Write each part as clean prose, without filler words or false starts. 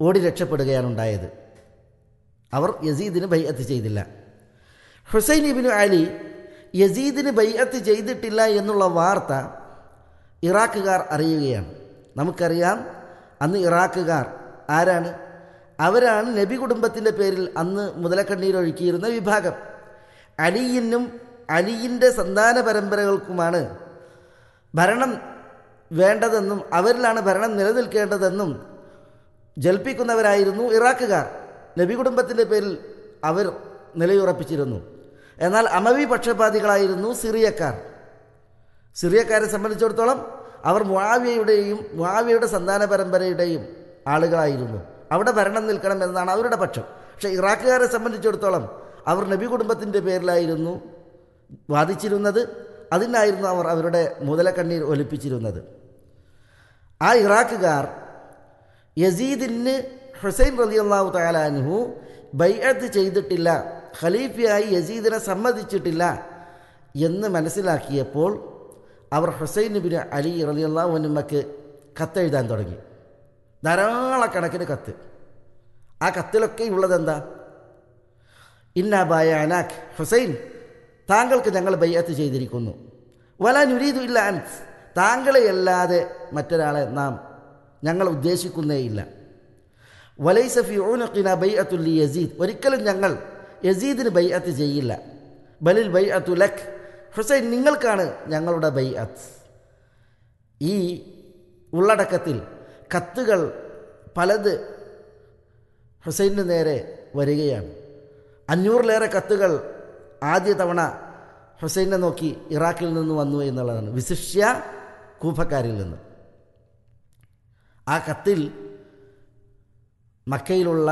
ഓടി രക്ഷപ്പെടുകയാണ് ഉണ്ടായത്. അവർ യസീദിന് ബൈഅത്ത് ചെയ്തില്ല. ഹുസൈൻ ഇബ്നു അലി യസീദിന് ബൈഅത്ത് ചെയ്തിട്ടില്ല എന്നുള്ള വാർത്ത ഇറാഖുകാർ അറിയുകയാണ്. നമുക്കറിയാം, അന്ന് ഇറാഖുകാർ ആരാണ്? അവരാണ് നബി കുടുംബത്തിൻ്റെ പേരിൽ അന്ന് മുതലക്കണ്ണീരൊഴുക്കിയിരുന്ന വിഭാഗം. അലിയിനും അലിയിൻ്റെ സന്താന പരമ്പരകൾക്കുമാണ് ഭരണം വേണ്ടതെന്നും അവരിലാണ് ഭരണം നിലനിൽക്കേണ്ടതെന്നും ജൽപ്പിക്കുന്നവരായിരുന്നു ഇറാഖുകാർ. നബി കുടുംബത്തിൻ്റെ പേരിൽ അവർ നിലയുറപ്പിച്ചിരുന്നു. എന്നാൽ അമവി പക്ഷപാതികളായിരുന്നു സിറിയക്കാർ. സിറിയക്കാരെ സംബന്ധിച്ചിടത്തോളം അവർ മുആവിയയുടെ സന്താന പരമ്പരയുടെയും ആളുകളായിരുന്നു. അവിടെ ഭരണം നിൽക്കണം എന്നതാണ് അവരുടെ പക്ഷം. പക്ഷേ ഇറാഖുകാരെ സംബന്ധിച്ചിടത്തോളം അവർ നബി കുടുംബത്തിൻ്റെ പേരിലായിരുന്നു വാദിച്ചിരുന്നത്. അതിനായിരുന്നു അവർ അവരുടെ മുതലക്കണ്ണീർ ഒലിപ്പിച്ചിരുന്നത്. ആ ഇറാഖുകാർ യസീദിന് ഹുസൈൻ റളിയല്ലാഹു തആല അൻഹു ബൈഅത്ത് ചെയ്തിട്ടില്ല, ഖലീഫയായി യസീദിനെ സമ്മതിച്ചിട്ടില്ല എന്ന് മനസ്സിലാക്കിയപ്പോൾ അവർ ഹുസൈൻ ഇബ്നു അലി റളിയല്ലാഹു അൻഹുക്ക് കത്തെഴുതാൻ തുടങ്ങി. ധാരാളക്കണക്കിന് കത്ത്. ആ കത്തിലൊക്കെ ഉള്ളതെന്താ? ഇന്നാ ബയാനാക്, ഹുസൈൻ താങ്കൾക്ക് ഞങ്ങൾ ബൈഅത്ത് ചെയ്തിരിക്കുന്നു. വലാ നുരീദു ഇല്ല അൻത്, താങ്കളെയല്ലാതെ മറ്റൊരാളെ ഞങ്ങൾ ഉദ്ദേശിക്കുന്നേയില്ല. വലൈസ ഫി ഉനുഖിനാ ബൈഅത്തുൽ ലി യസീദ്, ഒരിക്കലും ഞങ്ങൾ യസീദിന് ബൈഅത്ത് ചെയ്യില്ല. ബലിൽ ബൈഅത്തു ലക്, ഹുസൈൻ നിങ്ങൾക്കാണ് ഞങ്ങളുടെ ബൈഅത്ത്. ഈ ഉള്ളടക്കത്തിൽ കത്തുകൾ പലത് ഹുസൈന് നേരെ വരികയാണ്. 500-ലേറെ കത്തുകൾ ആദ്യ തവണ ഹുസൈനെ നോക്കി ഇറാഖിൽ നിന്ന് വന്നു എന്നുള്ളതാണ്, വിശിഷ്യ കൂഫക്കാരിൽ നിന്ന്. ആ കത്തിൽ മക്കയിലുള്ള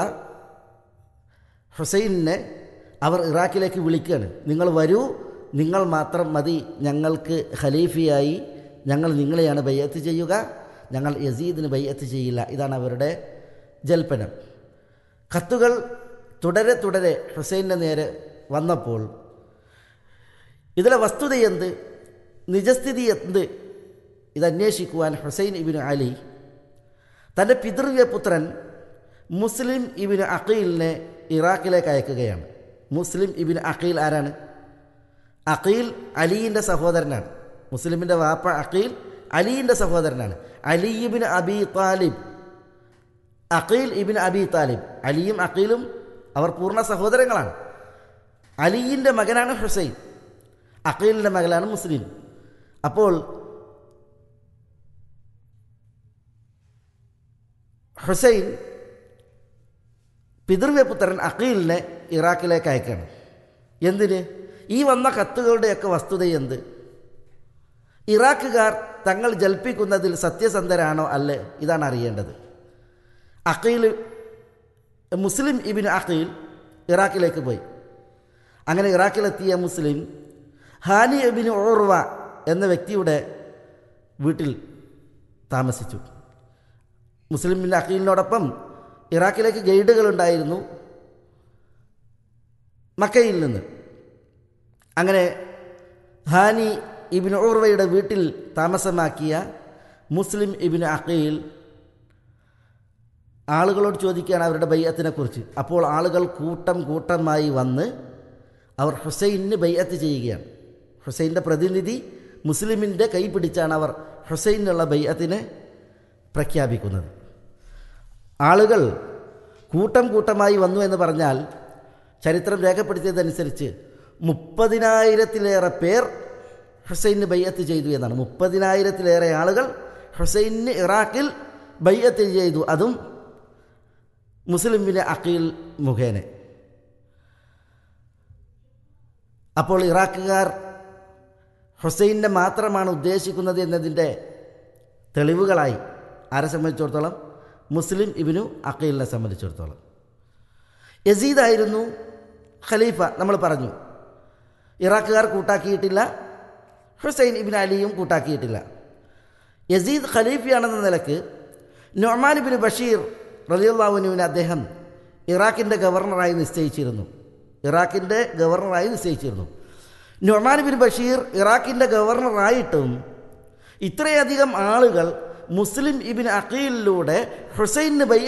ഹുസൈനെ അവർ ഇറാഖിലേക്ക് വിളിക്കുകയാണ്. നിങ്ങൾ വരൂ, നിങ്ങൾ മാത്രം മതി ഞങ്ങൾക്ക് ഖലീഫയായി, ഞങ്ങൾ നിങ്ങളെയാണ് ബൈഅത്ത് ചെയ്യുക, ഞങ്ങൾ യസീദിന് ബൈഅത്ത് ചെയ്യില്ല. ഇതാണ് അവരുടെ ജൽപ്പനം. കത്തുകൾ തുടരെ തുടരെ ഹുസൈൻ്റെ നേരെ വന്നപ്പോൾ ഇതിലെ വസ്തുത എന്ത്, നിജസ്ഥിതി എന്ത്, ഇതന്വേഷിക്കുവാൻ ഹുസൈൻ ഇബ്നു അലി തൻ്റെ പിതൃവ്യ പുത്രൻ മുസ്ലിം ഇബ്നു അഖീലിനെ ഇറാഖിലേക്ക് അയക്കുകയാണ്. മുസ്ലിം ഇബ്നു അഖീൽ ആരാണ്? അഖീൽ അലിയിൻ്റെ സഹോദരനാണ്. മുസ്ലിമിൻ്റെ വാപ്പ അഖീൽ അലിയിൻ്റെ സഹോദരനാണ്. Ali Ibnu Abi Talib, Aqeel Ibnu Abi Talib. അലിയും അഖീലും അവർ പൂർണ്ണ സഹോദരങ്ങളാണ്. അലിയിൻ്റെ മകനാണ് ഹുസൈൻ, അഖീലിൻ്റെ മകനാണ് മുസ്ലിം. അപ്പോൾ ഹുസൈൻ പിതൃവ്യപുത്രൻ അഖീലിനെ ഇറാഖിലേക്ക് അയക്കുകയാണ്. എന്തിന്? ഈ വന്ന കത്തുകളുടെയൊക്കെ വസ്തുത എന്ത്? ഇറാഖുകാർ തങ്ങൾ ജൽപ്പിക്കുന്നതിൽ സത്യസന്ധരാണോ അല്ലേ? ഇതാണ് അറിയേണ്ടത്. അഖീൽ, മുസ്ലിം ഇബ്നു അഖീൽ ഇറാഖിലേക്ക് പോയി. അങ്ങനെ ഇറാഖിലെത്തിയ മുസ്ലിം ഹാനി ഇബ്നു ഉർവ എന്ന വ്യക്തിയുടെ വീട്ടിൽ താമസിച്ചു. മുസ്ലിം ഇബ്നു അഖീലിനോടൊപ്പം ഇറാഖിലേക്ക് ഗൈഡുകളുണ്ടായിരുന്നു മക്കയിൽ നിന്ന്. അങ്ങനെ ഹാനി ഇബ്നു ഉർവയുടെ വീട്ടിൽ താമസമാക്കിയ മുസ്ലിം ഇബ്നു അഖീൽ ആളുകളോട് ചോദിക്കുകയാണ് അവരുടെ ബൈഅത്തിനെക്കുറിച്ച്. അപ്പോൾ ആളുകൾ കൂട്ടം കൂട്ടമായി വന്ന് അവർ ഹുസൈന് ബൈഅത്ത് ചെയ്യുകയാണ്. ഹുസൈൻ്റെ പ്രതിനിധി മുസ്ലിമിൻ്റെ കൈ പിടിച്ചാണ് അവർ ഹുസൈനുള്ള ബൈഅത്തിനെ പ്രഖ്യാപിക്കുന്നത്. ആളുകൾ കൂട്ടം കൂട്ടമായി വന്നു എന്ന് പറഞ്ഞാൽ ചരിത്രം രേഖപ്പെടുത്തിയതനുസരിച്ച് 30,000-ലേറെ പേർ ഹുസൈന് ബൈഅത്ത് ചെയ്തു എന്നാണ്. 30,000-ലേറെ ആളുകൾ ഹുസൈന് ഇറാഖിൽ ബൈഅത്ത് ചെയ്തു, അതും മുസ്ലിം ഇബ്നു അഖീൽ മുഖേന. അപ്പോൾ ഇറാഖുകാർ ഹുസൈനെ മാത്രമാണ് ഉദ്ദേശിക്കുന്നത് എന്നതിൻ്റെ തെളിവുകളായി ആരെ സംബന്ധിച്ചിടത്തോളം? മുസ്ലിം ഇബ്നു അഖീലിനെ സംബന്ധിച്ചിടത്തോളം. യസീദായിരുന്നു ഖലീഫ. നമ്മൾ പറഞ്ഞു, ഇറാഖുകാർ കൂട്ടാക്കിയിട്ടില്ല, ഹുസൈൻ ഇബ്നു അലിയും കൂട്ടാക്കിയിട്ടില്ല. യസീദ് ഖലീഫയാണെന്ന നിലക്ക് നുഅ്മാൻ ഇബ്നു ബഷീർ റളിയല്ലാഹു അൻഹുവിനെ അദ്ദേഹം ഇറാഖിൻ്റെ ഗവർണറായി നിശ്ചയിച്ചിരുന്നു. നുഅ്മാൻ ഇബ്നു ബഷീർ ഇറാഖിൻ്റെ ഗവർണറായിട്ടും ഇത്രയധികം ആളുകൾ മുസ്ലിം ഇബ്നു അഖീലിലൂടെ ഹുസൈന്